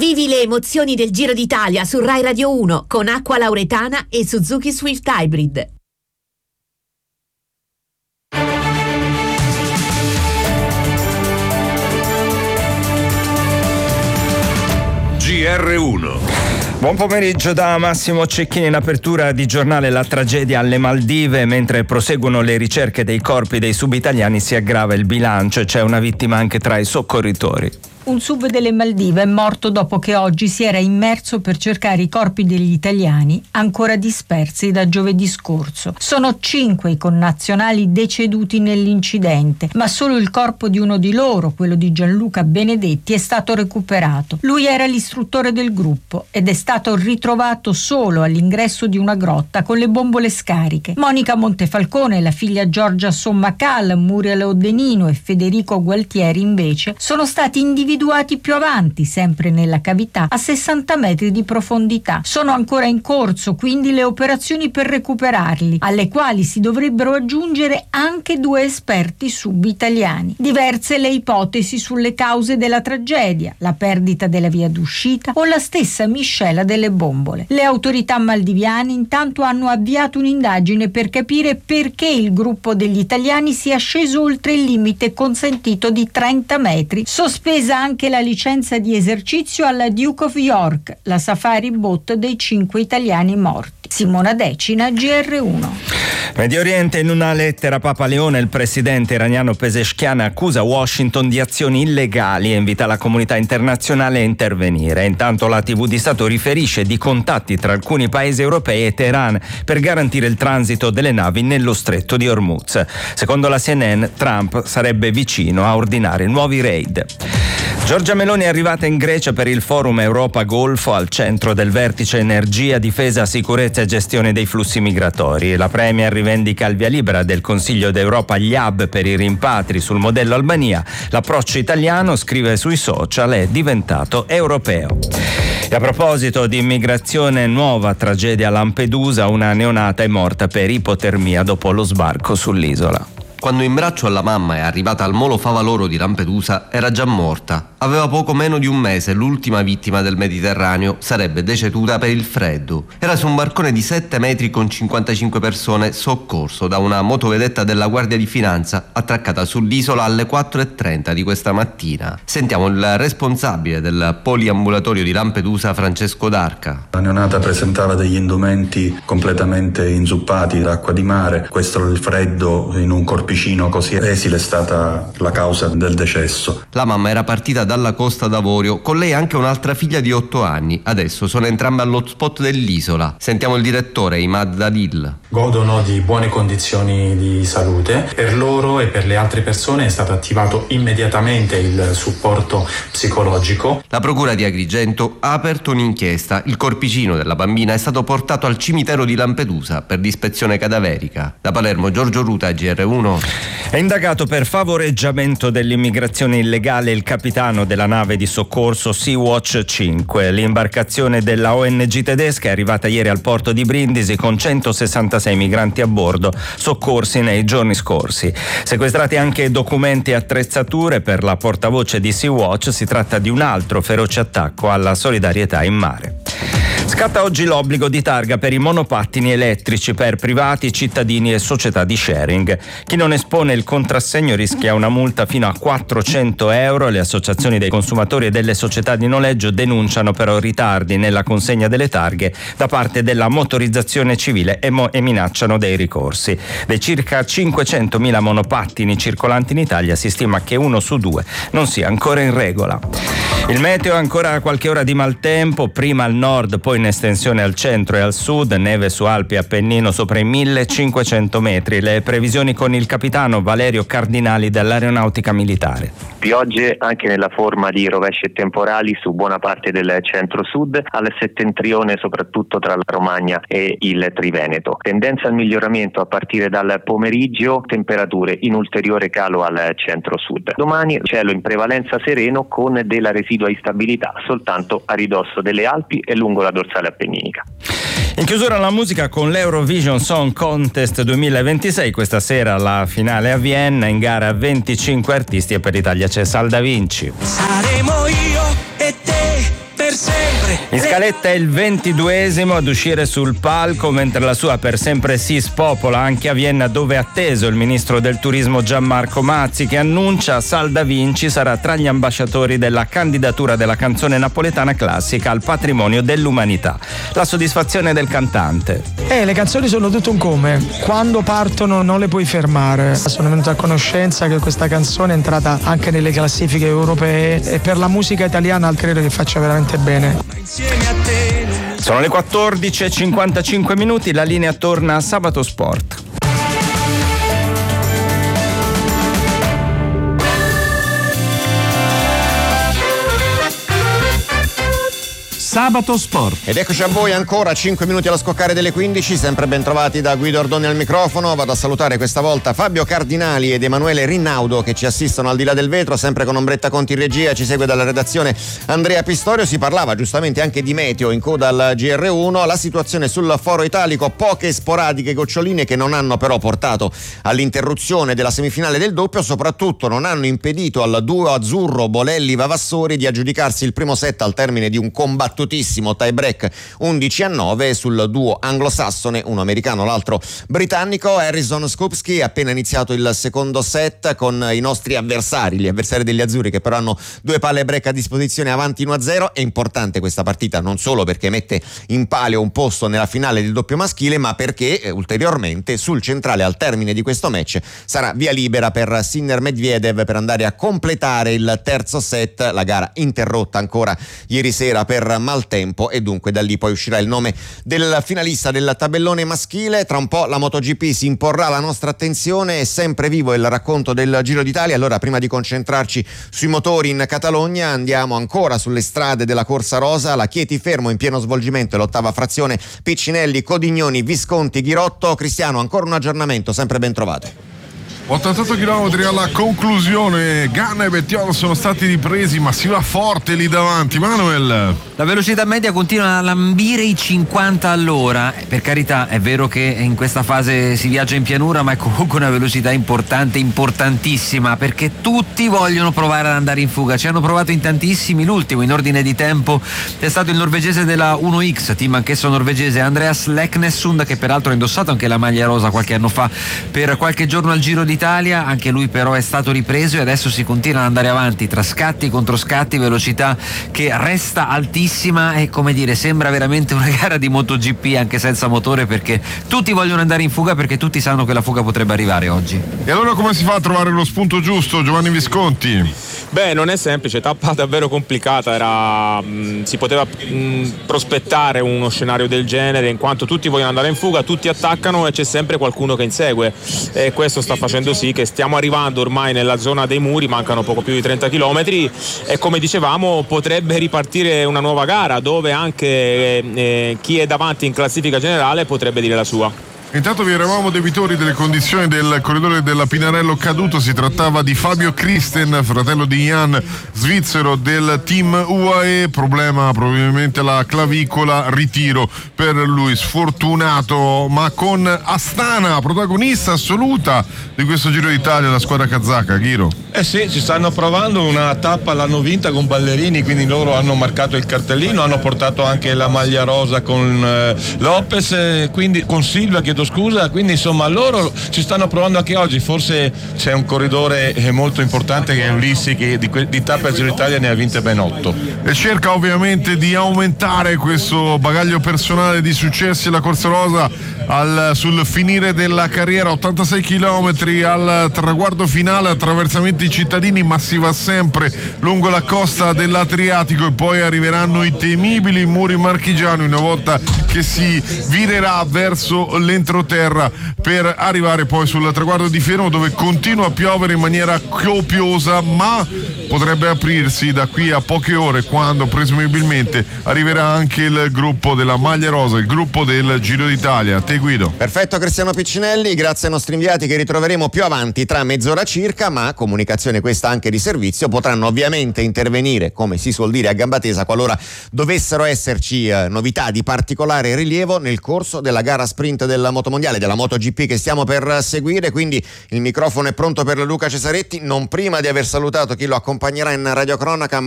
Vivi le emozioni del Giro d'Italia su Rai Radio 1 con Acqua Lauretana e Suzuki Swift Hybrid. GR1. Buon pomeriggio da Massimo Cecchini. In apertura di giornale la tragedia alle Maldive. Mentre proseguono le ricerche dei corpi dei subitaliani si aggrava il bilancio e c'è una vittima anche tra i soccorritori. Un sub delle Maldive è morto dopo che oggi si era immerso per cercare i corpi degli italiani ancora dispersi da giovedì scorso. Sono 5 i connazionali deceduti nell'incidente, ma solo il corpo di uno di loro, quello di Gianluca Benedetti, è stato recuperato. Lui era l'istruttore del gruppo ed è stato ritrovato solo all'ingresso di una grotta con le bombole scariche. Monica Montefalcone, la figlia Giorgia Sommacal, Muriel Odenino e Federico Gualtieri invece sono stati individuati più avanti, sempre nella cavità, a 60 metri di profondità. Sono ancora in corso quindi le operazioni per recuperarli, alle quali si dovrebbero aggiungere anche 2 esperti sub-italiani. Diverse le ipotesi sulle cause della tragedia, la perdita della via d'uscita o la stessa miscela delle bombole. Le autorità maldiviane intanto hanno avviato un'indagine per capire perché il gruppo degli italiani sia sceso oltre il limite consentito di 30 metri, sospesa anche la licenza di esercizio alla Duke of York, la safari boat dei 5 italiani morti. Simona Decina, GR1. Medio Oriente. In una lettera Papa Leone, il presidente iraniano Pezeshkian accusa Washington di azioni illegali e invita la comunità internazionale a intervenire. Intanto la TV di Stato riferisce di contatti tra alcuni paesi europei e Teheran per garantire il transito delle navi nello stretto di Hormuz. Secondo la CNN, Trump sarebbe vicino a ordinare nuovi raid. Giorgia Meloni è arrivata in Grecia per il Forum Europa Golfo, al centro del vertice energia, difesa, sicurezza e gestione dei flussi migratori. La Premier rivendica il via libera del Consiglio d'Europa agli hub per i rimpatri sul modello Albania. L'approccio italiano, scrive sui social, è diventato europeo. E a proposito di immigrazione, nuova tragedia a Lampedusa, una neonata è morta per ipotermia dopo lo sbarco sull'isola. Quando in braccio alla mamma è arrivata al molo Favaloro di Lampedusa, era già morta. Aveva poco meno di un mese, l'ultima vittima del Mediterraneo sarebbe deceduta per il freddo. Era su un barcone di 7 metri con 55 persone, soccorso da una motovedetta della Guardia di Finanza attraccata sull'isola alle 4:30 di questa mattina. Sentiamo il responsabile del poliambulatorio di Lampedusa, Francesco D'Arca. La neonata presentava degli indumenti completamente inzuppati d'acqua di mare. Questo il freddo in un corpicino così esile è stata la causa del decesso. La mamma era partita dalla Costa d'Avorio, con lei anche un'altra figlia di 8 anni. Adesso sono entrambe all'hotspot dell'isola. Sentiamo il direttore Imad Dadil. Godono di buone condizioni di salute. Per loro e per le altre persone è stato attivato immediatamente il supporto psicologico. La procura di Agrigento ha aperto un'inchiesta. Il corpicino della bambina è stato portato al cimitero di Lampedusa per dispezione cadaverica. Da Palermo, Giorgio Ruta, GR1. È indagato per favoreggiamento dell'immigrazione illegale il capitano della nave di soccorso Sea-Watch 5. L'imbarcazione della ONG tedesca è arrivata ieri al porto di Brindisi con 166 migranti a bordo, soccorsi nei giorni scorsi. Sequestrati anche documenti e attrezzature per la portavoce di Sea-Watch. Si tratta di un altro feroce attacco alla solidarietà in mare. Scatta oggi l'obbligo di targa per i monopattini elettrici per privati, cittadini e società di sharing. Chi non espone il contrassegno rischia una multa fino a 400 euro. Le associazioni dei consumatori e delle società di noleggio denunciano però ritardi nella consegna delle targhe da parte della motorizzazione civile e minacciano dei ricorsi. Dei circa 500.000 monopattini circolanti in Italia si stima che 1 su 2 non sia ancora in regola. Il meteo, ancora qualche ora di maltempo, prima al nord, poi in estensione al centro e al sud, neve su Alpi e Appennino sopra i 1500 metri. Le previsioni con il capitano Valerio Cardinali dell'Aeronautica Militare. Piogge anche nella forma di rovesci e temporali su buona parte del centro-sud, al settentrione soprattutto tra la Romagna e il Triveneto. Tendenza al miglioramento a partire dal pomeriggio, temperature in ulteriore calo al centro-sud. Domani cielo in prevalenza sereno con della residua instabilità soltanto a ridosso delle Alpi e lungo la dorsale appenninica. In chiusura la musica con l'Eurovision Song Contest 2026, questa sera la finale a Vienna, in gara 25 artisti e per l'Italia c'è Salda Vinci. Saremo io e te per In scaletta è il 22esimo ad uscire sul palco, mentre la sua Per sempre sì spopola anche a Vienna, dove è atteso il ministro del turismo Gianmarco Mazzi, che annuncia Salda Vinci sarà tra gli ambasciatori della candidatura della canzone napoletana classica al patrimonio dell'umanità. La soddisfazione del cantante. Le canzoni sono tutto un come. Quando partono non le puoi fermare. Sono venuto a conoscenza che questa canzone è entrata anche nelle classifiche europee e per la musica italiana credo che faccia veramente bene. Sono le 14:55, la linea torna a Sabato Sport. Sabato Sport. Ed eccoci a voi ancora 5 minuti allo scoccare delle 15, sempre ben trovati da Guido Ordoni al microfono. Vado a salutare questa volta Fabio Cardinali ed Emanuele Rinnaudo che ci assistono al di là del vetro, sempre con Ombretta Conti in regia. Ci segue dalla redazione Andrea Pistorio. Si parlava giustamente anche di meteo in coda al GR1, la situazione sul foro italico, poche sporadiche goccioline che non hanno però portato all'interruzione della semifinale del doppio, soprattutto non hanno impedito al duo azzurro Bolelli-Vavassori di aggiudicarsi il primo set al termine di un combattutissimo tie break 11-9 sul duo anglosassone, uno americano l'altro britannico. Harrison Skupski ha appena iniziato il secondo set con i nostri avversari, gli avversari degli azzurri, che però hanno 2 palle break a disposizione, avanti 1-0. È importante questa partita non solo perché mette in palio un posto nella finale del doppio maschile, ma perché ulteriormente sul centrale al termine di questo match sarà via libera per Sinner Medvedev per andare a completare il terzo set, la gara interrotta ancora ieri sera per maltempo, e dunque da lì poi uscirà il nome del finalista del tabellone maschile. Tra un po' la MotoGP si imporrà la nostra attenzione, è sempre vivo il racconto del Giro d'Italia. Allora, prima di concentrarci sui motori in Catalogna, andiamo ancora sulle strade della Corsa Rosa. La Chieti Fermo in pieno svolgimento, l'ottava frazione, Piccinelli, Codignoni, Visconti, Ghirotto. Cristiano, ancora un aggiornamento, sempre ben trovato. 88 km alla conclusione, Ganna e Bettiol sono stati ripresi, ma si va forte lì davanti. Manuel, la velocità media continua a lambire i 50 all'ora. Per carità, è vero che in questa fase si viaggia in pianura, ma è comunque una velocità importante, importantissima, perché tutti vogliono provare ad andare in fuga. Ci hanno provato in tantissimi. L'ultimo in ordine di tempo è stato il norvegese della 1X, team anch'esso norvegese, Andreas Leknessund, che peraltro ha indossato anche la maglia rosa qualche anno fa per qualche giorno al Giro d'Italia. Anche lui però è stato ripreso e adesso si continua ad andare avanti tra scatti, controscatti, velocità che resta altissima e, come dire, sembra veramente una gara di MotoGP anche senza motore, perché tutti vogliono andare in fuga, perché tutti sanno che la fuga potrebbe arrivare oggi. E allora come si fa a trovare lo spunto giusto, Giovanni Visconti? Beh, non è semplice, tappa davvero complicata, si poteva prospettare uno scenario del genere, in quanto tutti vogliono andare in fuga, tutti attaccano e c'è sempre qualcuno che insegue, e questo sta facendo sì che stiamo arrivando ormai nella zona dei muri, mancano poco più di 30 km e, come dicevamo, potrebbe ripartire una nuova gara dove anche chi è davanti in classifica generale potrebbe dire la sua. Intanto vi eravamo debitori delle condizioni del corridore della Pinarello caduto. Si trattava di Fabio Christen, fratello di Jan, svizzero del team UAE. Problema probabilmente la clavicola, ritiro per lui, sfortunato, ma con Astana, protagonista assoluta di questo Giro d'Italia, la squadra kazaka. Ghiro. Sì, ci stanno provando, una tappa l'hanno vinta con Ballerini, quindi loro hanno marcato il cartellino, hanno portato anche la maglia rosa con Lopez, quindi con Silva, chiedo scusa, quindi insomma loro ci stanno provando anche oggi. Forse c'è un corridore molto importante che è Ulissi, che di tappe al Giro d'Italia ne ha vinte ben 8 e cerca ovviamente di aumentare questo bagaglio personale di successi. La Corsa Rosa sul finire della carriera, 86 km al traguardo finale, attraversamenti cittadini, ma si va sempre lungo la costa dell'Adriatico e poi arriveranno i temibili muri marchigiani una volta che si virerà verso l'entroterra per arrivare poi sul traguardo di Fermo, dove continua a piovere in maniera copiosa, ma potrebbe aprirsi da qui a poche ore, quando presumibilmente arriverà anche il gruppo della maglia rosa, il gruppo del Giro d'Italia. Te, Guido. Perfetto, Cristiano Piccinelli, grazie ai nostri inviati che ritroveremo più avanti tra mezz'ora circa, ma comunicazione questa anche di servizio, potranno ovviamente intervenire, come si suol dire a gamba tesa, qualora dovessero esserci novità di particolare rilievo nel corso della gara sprint del motomondiale, della MotoGP che stiamo per seguire. Quindi il microfono è pronto per Luca Cesaretti, non prima di aver salutato chi lo accompagnerà in radiocronaca,